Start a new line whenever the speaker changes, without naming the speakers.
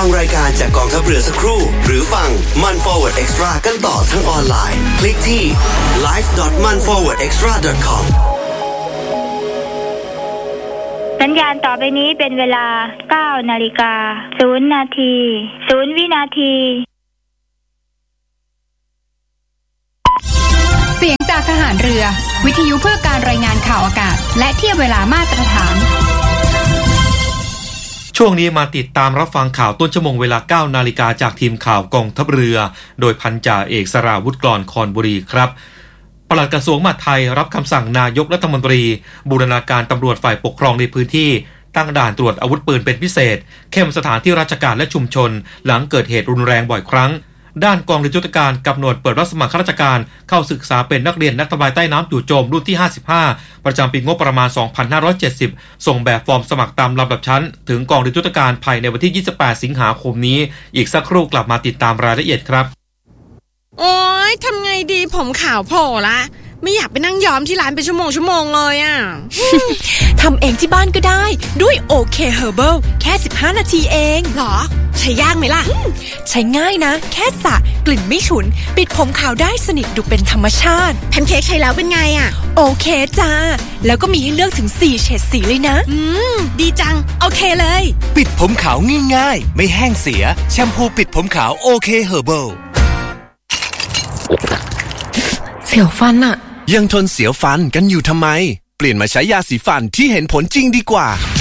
ฟังรายการจากกองทัพเรือสักครู่หรือฟังมัน Forward Extra กันต่อทั้งออนไลน์คลิกที่ live.manforwardextra.com
สัญญาณต่อไปนี้เป็นเวลา 9:00 น. 0 วินาที
เสียงจากทหารเรือวิทยุเพื่อการรายงานข่าวอากาศและเทียบเวลามาตรฐาน
ช่วงนี้มาติดตามรับฟังข่าวต้นชั่วโมงเวลา 9 นาฬิกาจากทีมข่าวกองทัพเรือโดยพันจ่าเอกสราวุฒิกลอนคอนบุรีครับปลัดกระทรวงมหาดไทยรับคำสั่งนายกรัฐมนตรีบูรณาการตำรวจฝ่ายปกครองในพื้นที่ตั้งด่านตรวจอาวุธปืนเป็นพิเศษเข้มสถานที่ราชการและชุมชนหลังเกิดเหตุรุนแรงบ่อยครั้งด้านกองเรือยุทธการกำหนดเปิดรับสมัครข้าราชการเข้าศึกษาเป็นนักเรียนนักทำลายใต้น้ำจู่โจมรุ่นที่55ประจำปีงบประมาณ 2570 ส่งแบบฟอร์มสมัครตามลำดับชั้นถึงกองเรือยุทธการภายในวันที่28สิงหาคมนี้อีกสักครู่กลับมาติดตามรายละเอียดครับ
โอ๊ยทำไงดีผมขาวโผล่ละไม่อยากไปนั่งย้อมที่ร้านเป็นชั่วโมงเลยอ่ะ
ทำเองที่บ้านก็ได้ด้วย OK Herbal แค่15นาทีเอง
หรอใช้ยากไหมล่ะ
ใช้ง่ายนะแค่สระกลิ่นไม่ฉุนปิดผมขาวได้สนิทดูเป็นธรรมชาติ
แพนเค้กใช้แล้วเป็นไงอ่ะ
โอเคจ้าแล้วก็มีให้เลือกถึง4เฉดสีเลยนะ
ดีจังโอเคเลย
ปิดผมขาวง่ายๆไม่แห้งเสียแชมพูปิดผมขาว OK Herbal
เสียวฟันอะ
ยังทนเสียวฟันกันอยู่ทำไมเปลี่ยนมาใช้ยาสีฟันที่เห็นผลจริงดีกว่า